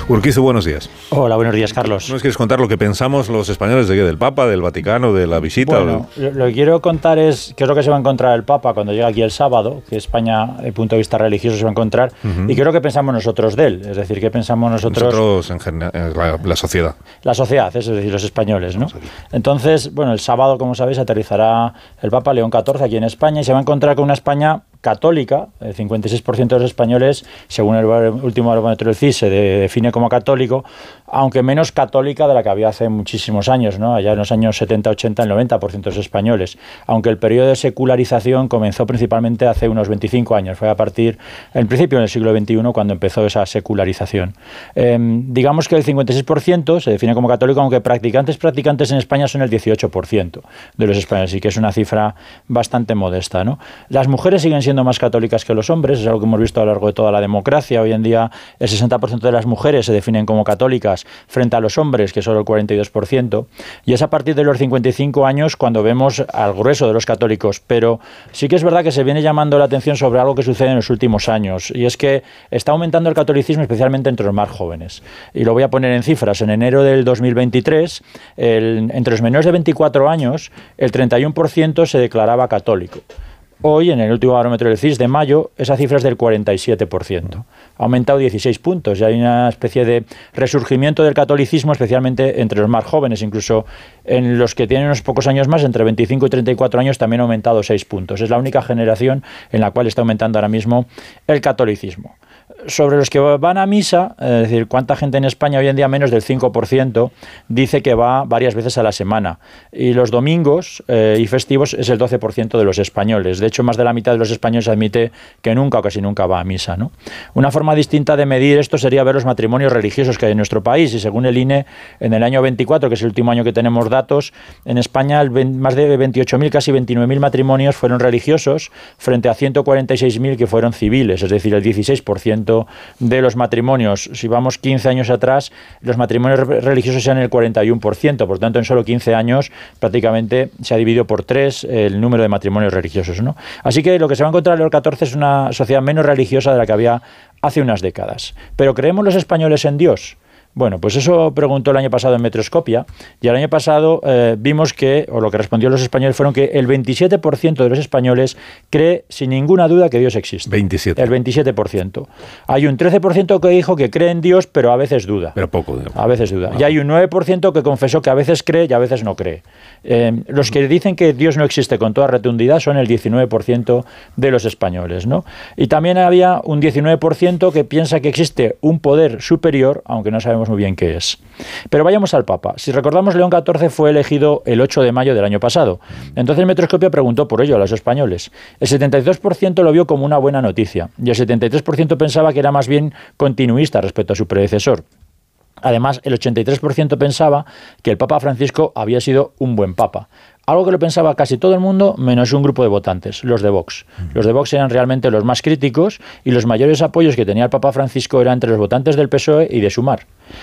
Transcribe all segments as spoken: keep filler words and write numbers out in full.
Urquizu, buenos días. Hola, buenos días, Carlos. ¿Nos quieres contar lo que pensamos los españoles de qué? ¿Del Papa, del Vaticano, de la visita? Bueno, de... lo que quiero contar es qué es lo que se va a encontrar el Papa cuando llega aquí el sábado, que España, desde el punto de vista religioso, se va a encontrar, uh-huh. y qué es lo que pensamos nosotros de él, es decir, qué pensamos nosotros... Nosotros, en general, la, la sociedad. La sociedad, es decir, los españoles, ¿no? Entonces, bueno, el sábado, como sabéis, aterrizará el Papa León catorce aquí en España y se va a encontrar con una España católica. El cincuenta y seis por ciento de los españoles, según el último barómetro del C I S, se define como católico, aunque menos católica de la que había hace muchísimos años, ¿no? Allá en los años setenta, ochenta, el noventa por ciento de los españoles, aunque el periodo de secularización comenzó principalmente hace unos veinticinco años, fue a partir, en principio del siglo veintiuno, cuando empezó esa secularización. Eh, digamos que el cincuenta y seis por ciento se define como católico, aunque practicantes practicantes en España son el dieciocho por ciento de los españoles, y que es una cifra bastante modesta, ¿no? Las mujeres siguen siendo más católicas que los hombres, es algo que hemos visto a lo largo de toda la democracia. Hoy en día el sesenta por ciento de las mujeres se definen como católicas frente a los hombres, que es solo el cuarenta y dos por ciento, y es a partir de los cincuenta y cinco años cuando vemos al grueso de los católicos. Pero sí que es verdad que se viene llamando la atención sobre algo que sucede en los últimos años, y es que está aumentando el catolicismo, especialmente entre los más jóvenes. Y lo voy a poner en cifras. En enero del dos mil veintitrés, el, entre los menores de veinticuatro años, el treinta y uno por ciento se declaraba católico. Hoy, en el último barómetro del C I S de mayo, esa cifra es del cuarenta y siete por ciento. Ha aumentado dieciséis puntos y hay una especie de resurgimiento del catolicismo, especialmente entre los más jóvenes. Incluso en los que tienen unos pocos años más, entre veinticinco y treinta y cuatro años, también ha aumentado seis puntos. Es la única generación en la cual está aumentando ahora mismo el catolicismo. Sobre los que van a misa, es decir, cuánta gente en España hoy en día, menos del cinco por ciento, dice que va varias veces a la semana. Y los domingos eh, y festivos es el doce por ciento de los españoles. De hecho, más de la mitad de los españoles admite que nunca o casi nunca va a misa, ¿no? Una forma distinta de medir esto sería ver los matrimonios religiosos que hay en nuestro país. Y según el I N E, en el año veinticuatro, que es el último año que tenemos datos, en España el más de veintiocho mil, casi veintinueve mil matrimonios fueron religiosos, frente a ciento cuarenta y seis mil que fueron civiles, es decir, el dieciséis por ciento de los matrimonios. Si vamos quince años atrás, los matrimonios religiosos eran el cuarenta y uno por ciento, por tanto en solo quince años prácticamente se ha dividido por tres el número de matrimonios religiosos, ¿no? Así que lo que se va a encontrar en León catorce es una sociedad menos religiosa de la que había hace unas décadas. ¿Pero creemos los españoles en Dios? Bueno, pues eso preguntó el año pasado en Metroscopia, y el año pasado eh, vimos que, o lo que respondió los españoles fueron que el veintisiete por ciento de los españoles cree sin ninguna duda que Dios existe. veintisiete. El veintisiete por ciento. Hay un trece por ciento que dijo que cree en Dios, pero a veces duda. Pero poco. Digamos. A veces duda. Ah. Y hay un nueve por ciento que confesó que a veces cree y a veces no cree. Eh, los que dicen que Dios no existe con toda rotundidad son el diecinueve por ciento de los españoles, ¿no? Y también había un diecinueve por ciento que piensa que existe un poder superior, aunque no sabemos muy bien qué es. Pero vayamos al Papa. Si recordamos, León catorce fue elegido el ocho de mayo del año pasado. Entonces Metroscopia preguntó por ello a los españoles. El setenta y dos por ciento lo vio como una buena noticia y el setenta y tres por ciento pensaba que era más bien continuista respecto a su predecesor. Además, el ochenta y tres por ciento pensaba que el Papa Francisco había sido un buen Papa. Algo que lo pensaba casi todo el mundo, menos un grupo de votantes, los de Vox. Los de Vox eran realmente los más críticos y los mayores apoyos que tenía el Papa Francisco eran entre los votantes del P S O E y de Sumar.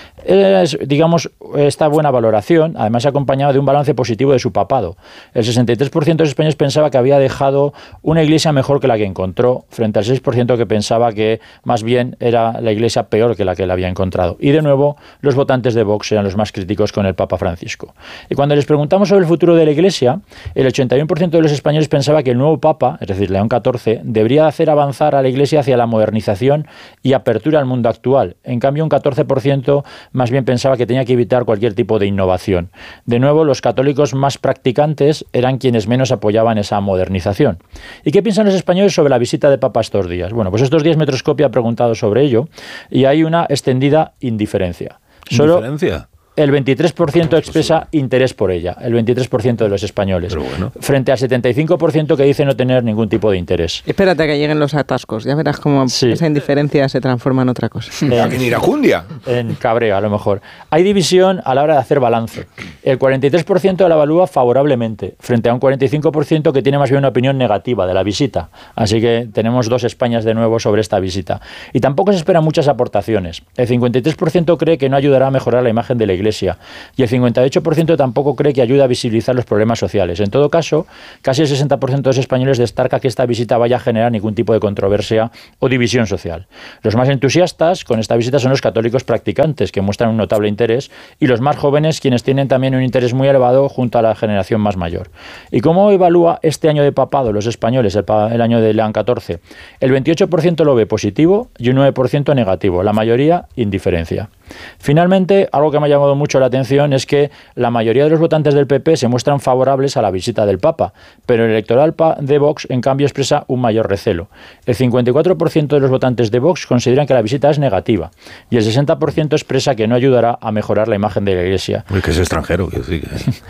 Es, digamos, esta buena valoración, además acompañada de un balance positivo de su papado. El sesenta y tres por ciento de los españoles pensaba que había dejado una iglesia mejor que la que encontró, frente al seis por ciento que pensaba que más bien era la iglesia peor que la que la había encontrado. Y de nuevo, los votantes de Vox eran los más críticos con el Papa Francisco. Y cuando les preguntamos sobre el futuro de la iglesia, el ochenta y uno por ciento de los españoles pensaba que el nuevo Papa, es decir, León catorce, debería hacer avanzar a la Iglesia hacia la modernización y apertura al mundo actual. En cambio, un catorce por ciento más bien pensaba que tenía que evitar cualquier tipo de innovación. De nuevo, los católicos más practicantes eran quienes menos apoyaban esa modernización. ¿Y qué piensan los españoles sobre la visita de Papa estos días? Bueno, pues estos días Metroscopia ha preguntado sobre ello y hay una extendida indiferencia. Solo ¿Indiferencia? El veintitrés por ciento expresa interés por ella, el veintitrés por ciento de los españoles, bueno. frente al setenta y cinco por ciento que dice no tener ningún tipo de interés. Espérate a que lleguen los atascos, ya verás cómo sí. esa indiferencia se transforma en otra cosa. En iracundia. En cabreo, a lo mejor. Hay división a la hora de hacer balance. El cuarenta y tres por ciento la evalúa favorablemente, frente a un cuarenta y cinco por ciento que tiene más bien una opinión negativa de la visita. Así que tenemos dos Españas de nuevo sobre esta visita. Y tampoco se esperan muchas aportaciones. El cincuenta y tres por ciento cree que no ayudará a mejorar la imagen de la Iglesia. Iglesia. Y el cincuenta y ocho por ciento tampoco cree que ayuda a visibilizar los problemas sociales. En todo caso, casi el sesenta por ciento de los españoles destaca que esta visita vaya a generar ningún tipo de controversia o división social. Los más entusiastas con esta visita son los católicos practicantes, que muestran un notable interés, y los más jóvenes, quienes tienen también un interés muy elevado junto a la generación más mayor. ¿Y cómo evalúa este año de papado los españoles, el, el año de León catorce? El veintiocho por ciento lo ve positivo y un nueve por ciento negativo, la mayoría indiferencia. Finalmente, algo que me ha llamado mucho la atención es que la mayoría de los votantes del P P se muestran favorables a la visita del Papa, pero el electoral de Vox, en cambio, expresa un mayor recelo. El cincuenta y cuatro por ciento de los votantes de Vox consideran que la visita es negativa y el sesenta por ciento expresa que no ayudará a mejorar la imagen de la Iglesia. Uy, que es extranjero, que sí.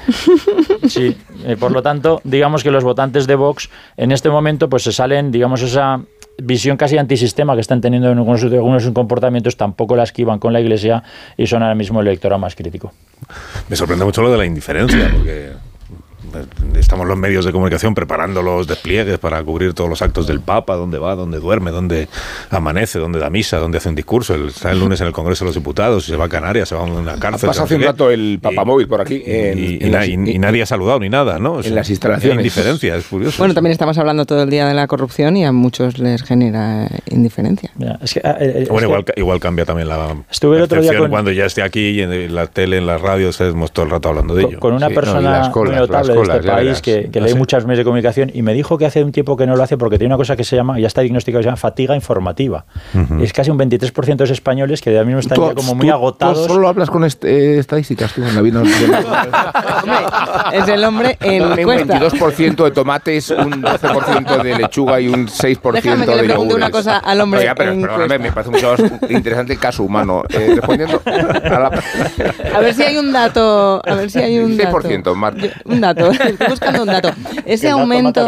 Sí, eh, por lo tanto, digamos que los votantes de Vox en este momento pues se salen, digamos, esa visión casi antisistema que están teniendo en algunos, algunos de sus comportamientos, tampoco la esquivan con la Iglesia y son ahora mismo el electorado más crítico. Me sorprende mucho lo de la indiferencia, porque estamos los medios de comunicación preparando los despliegues para cubrir todos los actos del Papa, dónde va, dónde duerme, dónde amanece, dónde da misa, dónde hace un discurso. Él está el lunes en el Congreso de los Diputados, se va a Canarias, se va a una cárcel. Pasa hace un rato el papamóvil por aquí. En, y, en y, las, y, y nadie ha saludado ni nada, ¿no? En las instalaciones. Indiferencia, es curioso. Bueno, también estamos hablando todo el día de la corrupción y a muchos les genera indiferencia. Ya, es que, eh, bueno, es igual, que igual cambia también la estuve el otro día con, cuando ya esté aquí y en la tele, en las radios, estamos todo el rato hablando de con, ello. Con una sí, persona no, colas, muy notable colas, de este país que, que lee ¿sí? muchos medios de comunicación y me dijo que hace un tiempo que no lo hace porque tiene una cosa que se llama, ya está diagnosticada, que se llama fatiga informativa. Uh-huh. Es casi un veintitrés por ciento de los españoles que ahora mismo están tú, ya como muy tú, agotados. ¿Tú solo hablas con est eh, estadísticas tú en la vida? Hombre, es el hombre en un veintidós por ciento de tomates, un doce por ciento de lechuga y un seis por ciento Déjame que de le pregunte yogures. una cosa al hombre. No, ya, pero, perdóname, me parece mucho más interesante el caso humano. Eh, respondiendo a la... A ver si hay un dato. A ver si hay un seis por ciento, dato. Marta. Un dato. Estoy buscando un dato. Ese dato aumento,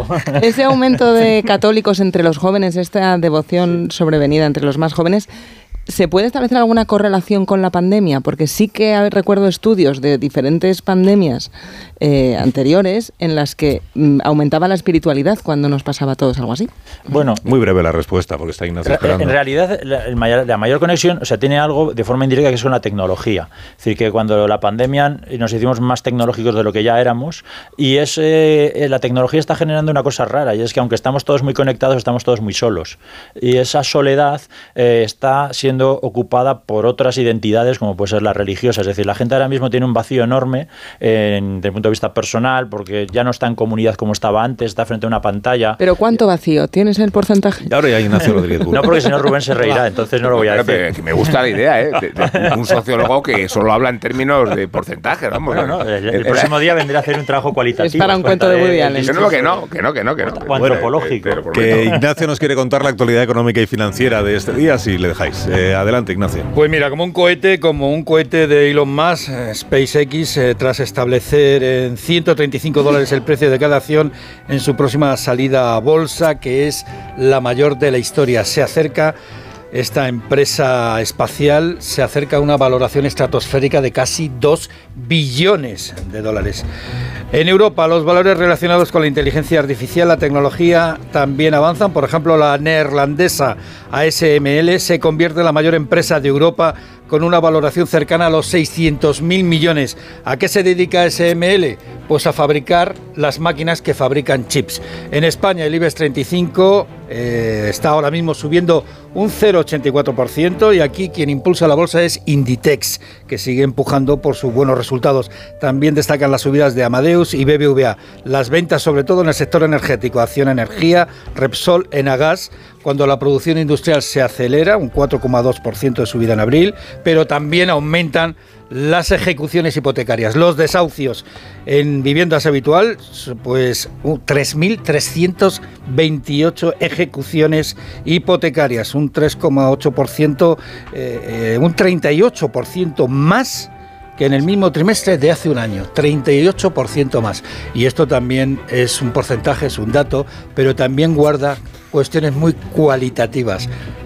ese aumento de católicos entre los jóvenes, esta devoción sí. sobrevenida entre los más jóvenes, ¿se puede establecer alguna correlación con la pandemia? Porque sí que recuerdo estudios de diferentes pandemias eh, anteriores en las que mm, aumentaba la espiritualidad cuando nos pasaba a todos algo así. Bueno, muy breve la respuesta, porque está Ignacio esperando. En realidad, la, el mayor, la mayor conexión, o sea, tiene algo de forma indirecta que es con la tecnología. Es decir, que cuando la pandemia nos hicimos más tecnológicos de lo que ya éramos, y es, eh, la tecnología está generando una cosa rara, y es que aunque estamos todos muy conectados, estamos todos muy solos. Y esa soledad eh, está siendo ocupada por otras identidades como puede ser la religiosa, es decir, la gente ahora mismo tiene un vacío enorme eh, desde el punto de vista personal porque ya no está en comunidad como estaba antes, está frente a una pantalla. ¿Pero cuánto vacío? ¿Tienes el porcentaje? Y ahora ya Ignacio Rodríguez Burgos. No, porque si no Rubén se reirá, entonces no lo voy a decir. Que me gusta la idea, ¿eh? De, de un sociólogo que solo habla en términos de porcentaje, vamos. No, no, el, el próximo día vendré a hacer un trabajo cualitativo. Es para un cuento de Woody Allen. Que no, que no, que no, que no, que no. O antropológico. Bueno, eh, que Ignacio nos quiere contar la actualidad económica y financiera de este día, si le dejáis. Eh, adelante, Ignacio. Pues mira, como un cohete, como un cohete de Elon Musk, eh, SpaceX, eh, tras establecer en ciento treinta y cinco dólares el precio de cada acción en su próxima salida a bolsa, que es la mayor de la historia. Se acerca, esta empresa espacial, se acerca a una valoración estratosférica de casi dos billones de dólares. En Europa, los valores relacionados con la inteligencia artificial, la tecnología, también avanzan. Por ejemplo, la neerlandesa A S M L se convierte en la mayor empresa de Europa con una valoración cercana a los seiscientos mil millones. ¿A qué se dedica A S M L? Pues a fabricar las máquinas que fabrican chips. En España, el IBEX treinta y cinco eh, está ahora mismo subiendo un cero coma ochenta y cuatro por ciento y aquí quien impulsa la bolsa es Inditex, que sigue empujando por sus buenos resultados. También destacan las subidas de Amadeus y B B V A. Las ventas, sobre todo en el sector energético, Acciona Energía, Repsol, Enagas, cuando la producción industrial se acelera, un cuatro coma dos por ciento de subida en abril, pero también aumentan las ejecuciones hipotecarias, los desahucios en viviendas habitual, pues uh, tres mil trescientas veintiocho ejecuciones hipotecarias, un tres coma ocho por ciento, eh, eh, un treinta y ocho por ciento más que en el mismo trimestre de hace un año, treinta y ocho por ciento más. Y esto también es un porcentaje, es un dato, pero también guarda cuestiones muy cualitativas.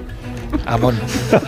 Amón.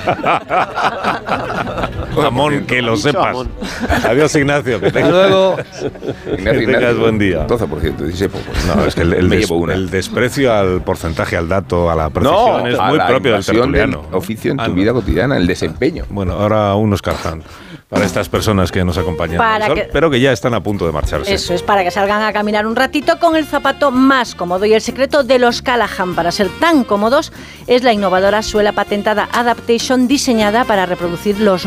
Amón, que lo sepas. Amón. Adiós, Ignacio. Que tengas, luego. Ignacio, que tengas buen día. doce por ciento, dieciséis por ciento. No, es que el, el, Me des, llevo una. el desprecio al porcentaje, al dato, a la precisión No, es a muy la propio del invasión del tertuliano. oficio en Ah, tu no. vida cotidiana, el desempeño. Bueno, ahora unos Carhan para estas personas que nos acompañan, Para Marisol, que- pero que ya están a punto de marcharse. Eso es, para que salgan a caminar un ratito con el zapato más cómodo. Y el secreto de los Callahan para ser tan cómodos es la innovadora suela patentada Adaptation, diseñada para reproducir los